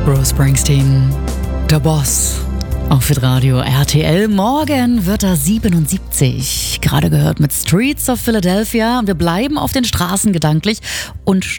Bruce Springsteen, der Boss. Auf Hitradio RTL. Morgen wird er 77. Gerade gehört mit Streets of Philadelphia. Wir bleiben auf den Straßen gedanklich und